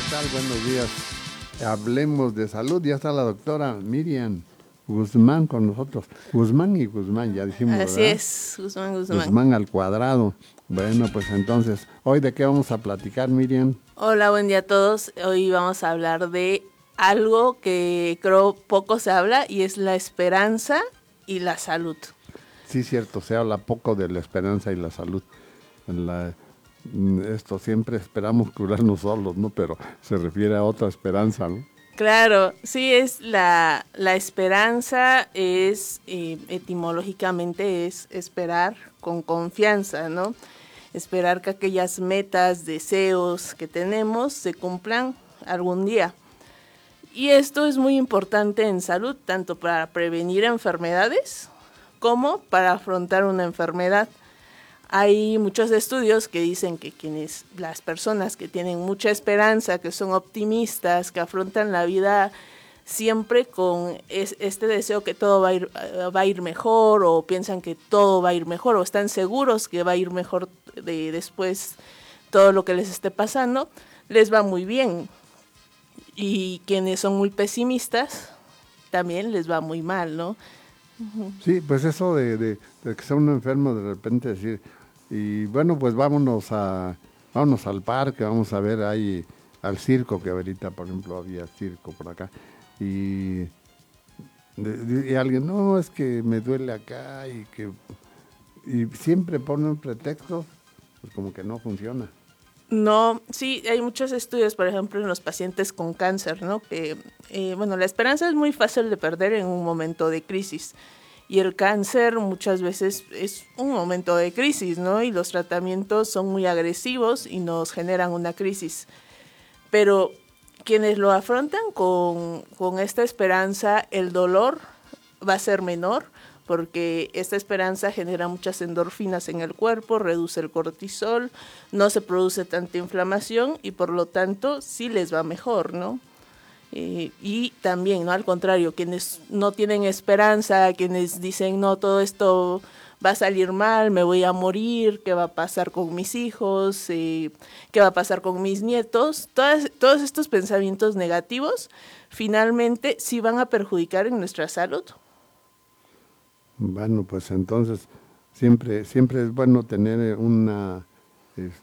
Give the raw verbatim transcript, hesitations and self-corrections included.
tal? Buenos días. Hablemos de salud. Ya está la doctora Miriam Guzmán con nosotros. Guzmán y Guzmán, ya dijimos, Así ¿verdad? es, Guzmán, Guzmán. Guzmán al cuadrado. Bueno, pues entonces, ¿hoy de qué vamos a platicar, Miriam? Hola, buen día a todos. Hoy vamos a hablar de algo que creo poco se habla y es la esperanza y la salud. Sí, cierto, se habla poco de la esperanza y la salud. En la, esto siempre esperamos curarnos solos, ¿no? Pero se refiere a otra esperanza, ¿no? Claro, sí, es la, la esperanza, es eh, etimológicamente es esperar con confianza, ¿no? Esperar que aquellas metas, deseos que tenemos se cumplan algún día. Y esto es muy importante en salud, tanto para prevenir enfermedades como para afrontar una enfermedad. Hay muchos estudios que dicen que quienes, las personas que tienen mucha esperanza, que son optimistas, que afrontan la vida siempre con es, este deseo que todo va a ir va a ir mejor, o piensan que todo va a ir mejor, o están seguros que va a ir mejor de después todo lo que les esté pasando, les va muy bien. Y quienes son muy pesimistas también les va muy mal, ¿no? Uh-huh. Sí, pues eso de, de, de que sea uno enfermo de repente decir, y bueno, pues vámonos a vámonos al parque, vamos a ver ahí al circo, que ahorita por ejemplo había circo por acá, y, de, y alguien, no, es que me duele acá, y que y siempre pone un pretexto, pues como que no funciona. No, sí, hay muchos estudios, por ejemplo, en los pacientes con cáncer, ¿no? Que, eh, bueno, la esperanza es muy fácil de perder en un momento de crisis. Y el cáncer muchas veces es un momento de crisis, ¿no? Y los tratamientos son muy agresivos y nos generan una crisis. Pero quienes lo afrontan con, con esta esperanza, el dolor va a ser menor, porque esta esperanza genera muchas endorfinas en el cuerpo, reduce el cortisol, no se produce tanta inflamación y por lo tanto sí les va mejor, ¿no? Eh, y también, ¿no? Al contrario, quienes no tienen esperanza, quienes dicen, no, todo esto va a salir mal, me voy a morir, ¿qué va a pasar con mis hijos? Eh, ¿Qué va a pasar con mis nietos? Todas, todos estos pensamientos negativos finalmente sí van a perjudicar en nuestra salud. Bueno, pues entonces siempre siempre es bueno tener una